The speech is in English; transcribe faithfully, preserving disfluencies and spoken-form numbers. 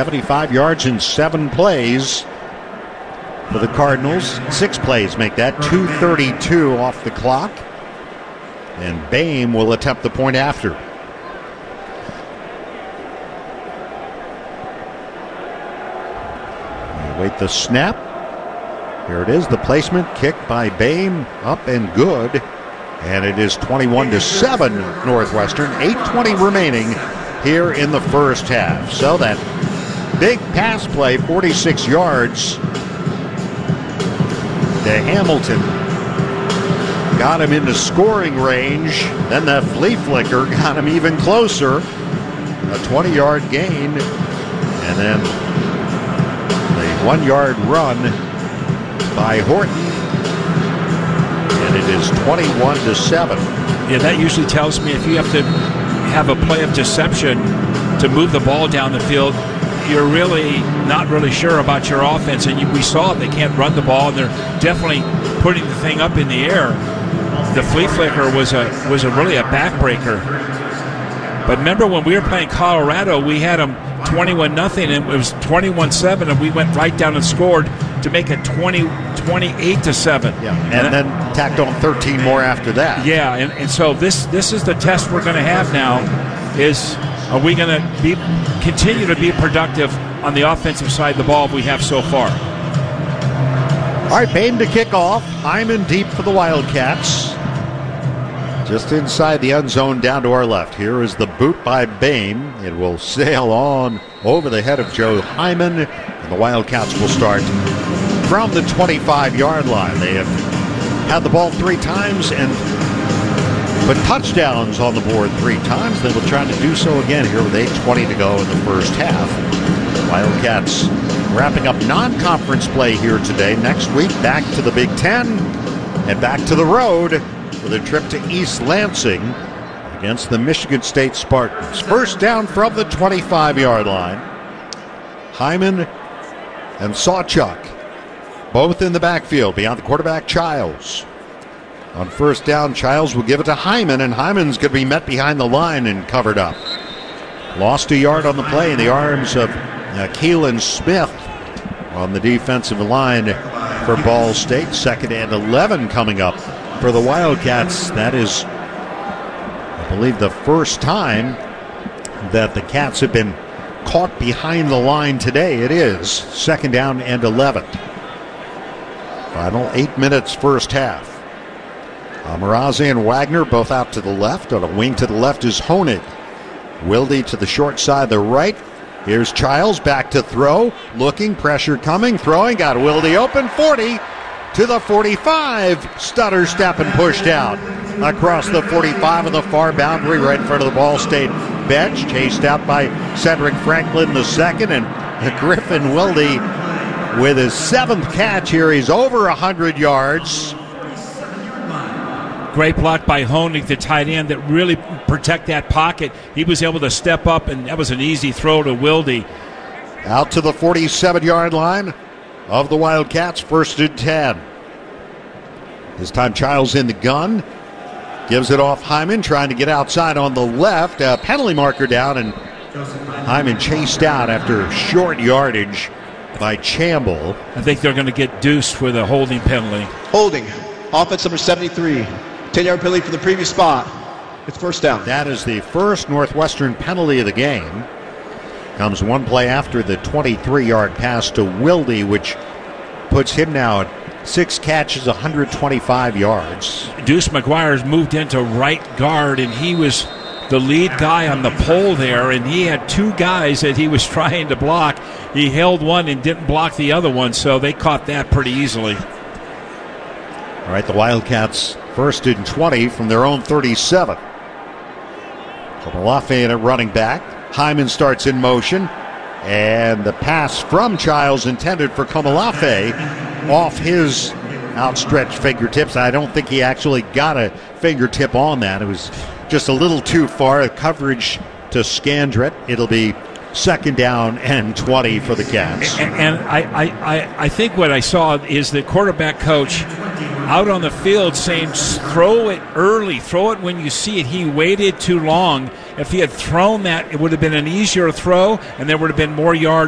seventy-five yards in seven plays for the Cardinals. Six plays make that two thirty-two off the clock. And Boehm will attempt the point after. Wait the snap. Here it is, the placement, kick by Boehm, up and good. And it is twenty-one to seven Northwestern. eight twenty remaining here in the first half. So that big pass play, forty-six yards to Hamilton, got him into scoring range. Then the flea flicker got him even closer. A twenty-yard gain. And then the one-yard run by Horton. And it is twenty-one to seven. Yeah, that usually tells me if you have to have a play of deception to move the ball down the field, you're really not really sure about your offense. And you, we saw it. They can't run the ball. They're definitely putting the thing up in the air. The flea flicker was a was a really a backbreaker. But remember when we were playing Colorado, we had them twenty-one nothing, and it was twenty-one seven, and we went right down and scored to make it twenty, twenty-eight to seven. Yeah, and, and then tacked on thirteen more after that. Yeah, and, and so this this is the test we're going to have now. Is are we going to be continue to be productive on the offensive side of the ball we have so far? All right, Boehm to kick off. Hyman deep for the Wildcats. Just inside the end zone down to our left. Here is the boot by Boehm. It will sail on over the head of Joe Hyman, and the Wildcats will start from the twenty-five-yard line. They have had the ball three times and put touchdowns on the board three times. They will try to do so again here with eight twenty to go in the first half. Wildcats wrapping up non-conference play here today. Next week, back to the Big Ten and back to the road with a trip to East Lansing against the Michigan State Spartans. First down from the twenty-five-yard line. Hyman and Sawchuk both in the backfield beyond the quarterback, Childs. On first down, Childs will give it to Hyman, and Hyman's going to be met behind the line and covered up. Lost a yard on the play in the arms of uh, Keelan Smith on the defensive line for Ball State. Second and eleven coming up for the Wildcats. That is, I believe, the first time that the Cats have been caught behind the line today. It is second down and eleven. Final eight minutes first half. Amarazi and Wagner both out to the left. On a wing to the left is Honig. Wilde to the short side, the right. Here's Childs back to throw. Looking, pressure coming, throwing. Got Wilde open. forty to the forty-five. Stutter step and pushed out across the forty-five of the far boundary right in front of the Ball State bench. Chased out by Cedric Franklin the second. And Griffin Wilde with his seventh catch here. He's over one hundred yards. Great block by Honig, the tight end, that really protect that pocket. He was able to step up, and that was an easy throw to Wilde. Out to the forty-seven-yard line of the Wildcats, first and ten. This time Childs in the gun. Gives it off Hyman, trying to get outside on the left. A penalty marker down, and Hyman chased out after short yardage by Chamble. I think they're going to get deuced with a holding penalty. Holding. Offense number seventy-three. ten-yard penalty for the previous spot. It's first down. That is the first Northwestern penalty of the game. Comes one play after the twenty-three-yard pass to Wilde, which puts him now at six catches, one hundred twenty-five yards. Deuce McGuire's moved into right guard, and he was the lead guy on the pole there, and he had two guys that he was trying to block. He held one and didn't block the other one, so they caught that pretty easily. All right, the Wildcats first and twenty from their own thirty-seven. Komolafe in at running back. Hyman starts in motion. And the pass from Childs intended for Komolafe off his outstretched fingertips. I don't think he actually got a fingertip on that. It was just a little too far. Coverage to Scandrett. It'll be second down and twenty for the Cats. And, and I, I, I think what I saw is the quarterback coach out on the field saying, throw it early, throw it when you see it. He waited too long. If he had thrown that, it would have been an easier throw, and there would have been more yards